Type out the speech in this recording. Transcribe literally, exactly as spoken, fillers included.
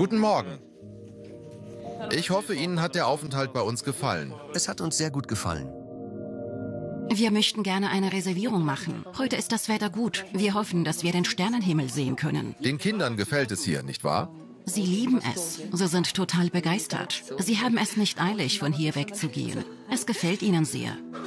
Guten Morgen. Ich hoffe, Ihnen hat der Aufenthalt bei uns gefallen. Es hat uns sehr gut gefallen. Wir möchten gerne eine Reservierung machen. Heute ist das Wetter gut. Wir hoffen, dass wir den Sternenhimmel sehen können. Den Kindern gefällt es hier, nicht wahr? Sie lieben es. Sie sind total begeistert. Sie haben es nicht eilig, von hier wegzugehen. Es gefällt ihnen sehr.